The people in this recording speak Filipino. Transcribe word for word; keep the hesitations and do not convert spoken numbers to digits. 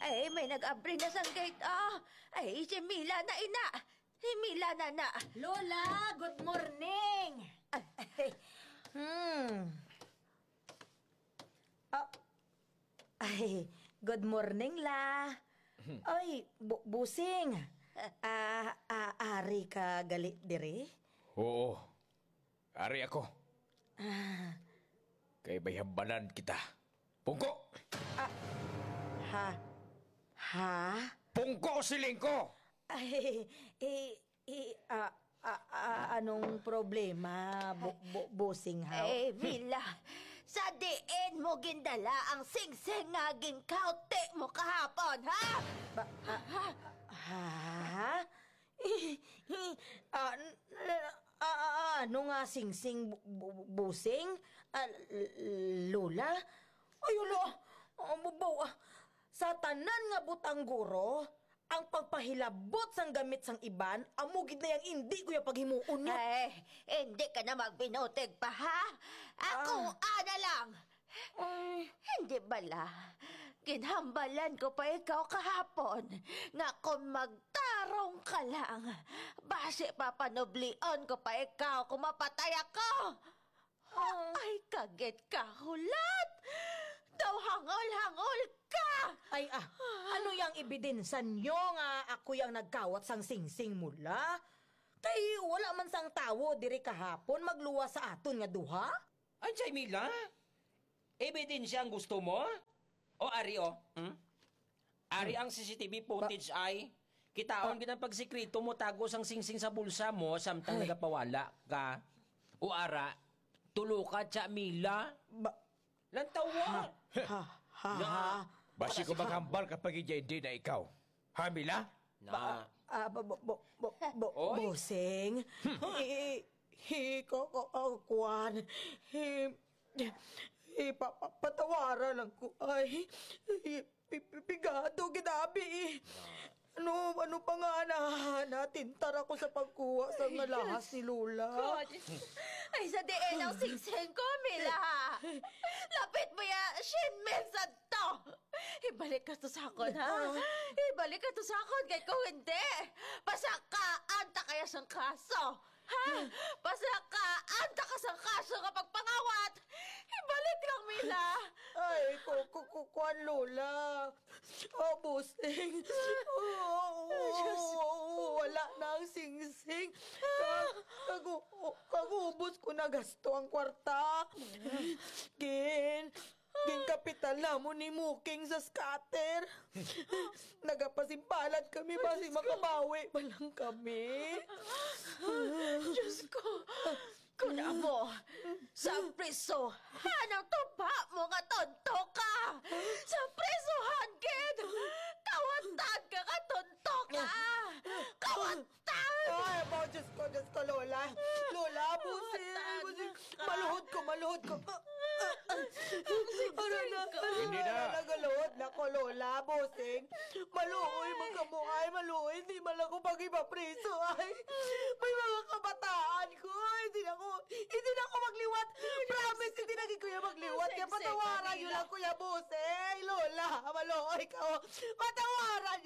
Ay, may nag-abri na sa gate, ah. Ay, si Mila na, ina. Si Mila na na. Lola, good morning! Ay, Hmm. Ah, ay, good morning, la. Ay, bu- busing. Ah, ah, ari ka galit diri? Oo. Ari ako. Kay bayhambanan kita. Pungko! Ha? Ha? Pungko siling ko! Ay, eh, eh, ah, ah, ah, anong problema, bu- bu- busing ha? ay, Mila. Sa diin mo gindala ang sing-sing nga ginkaute mo kahapon, ha? Ba- ah, ha? Eh, eh, ah, n- ah, ah, ano nga sing-sing bu- bu- busing? Ah, l- Lola? Ay, ulo, oh, bubaw, ah. Sa tanan nga butang guro, ang pagpahilabot sang gamit sang iban, amugid na yang hindi ko yung paghimuon niya. Ay, hindi ka na magbinutig pa, ha? Ako, ana lang. Ay, Hindi bala. Ginhambalan ko pa ikaw kahapon nga kung magtarong ka lang. Base papanublion ko pa ikaw kung mapatay ako. Ay, kagit ka hulat. Daw hangol-hangol ka. ay ah, ano yang ebidensya nyo nga ako yang nagkawat sang sing-sing mula? Kay wala man sang tawo diri kahapon magluwa sa aton nga duha? Anjay, Mila? Ebidensya ang gusto mo? O, Ari, o? Hmm? Ari ang C C T V footage ay kitaon ginang pagsikrito mo tagos ang singsing sa bulsa mo samtang Ay. nagapawala ka. O, Ara, tulo ka, tsa, Mila? Ba, Lantawa! ha, ha, ha. Basi ko maghambal kapag hindi na ikaw. Hamila? Na, Ah, bo, bo, bo, bo, bo, Oy. boseng. Hi, hi, ko, ko, ko, kuwan. Hi, hi, pa, pa, patawaran lang ko. Ay, hi, pi- pi- pigado, ginabi. Ano, ano pa nga na, natintar ako sa pagkuha sa nalahas ni Lola. Ay, sa diin ang sing-sing ko, Mila. Lapit mo ya, shinmen sa to. Ibalik ka to sa akon, ha? Ibalik ka to sa akon, kay kung hindi, pasakaan ta kaya sang kaso. Ha? Pasakaan ta ka sang kaso kapag pangawat. Ibalik lang, Mila. Ay, kukukukuan Lola. Oh, busing. Oh, oh, wala na ang sing-sing. Kag- Kagu, kagubos ko na gasto ang kwarta. Gin, gin kapital na mo ni Muking sa scatter. Nagapasimpalat kami basi makabawi pa lang kami. Diyos ko. Kuna mo, sa preso, hanang tuba mo nga tonto ka. Sa presohan, kid. Kawatan ka ka tonto ka. Kawatan. Ay, po, Diyos ko, Diyos ko, Lola. Lola, busing, busing. Maluhod ko, maluhod ko. Ano na? Hindi na. Nagaluhod na ko, Lola, busing. Maluoy, magkamuhay, maluoy. Hindi man ako pag-ipapriso, ay. May mga kabataan ko. Hindi na ako, hindi na ako magliwat. Promise, hindi na kuya magliwat. Kaya patawaran niyo lang, Kuya Busing. Lola, maluoy ka. Patawaran niyo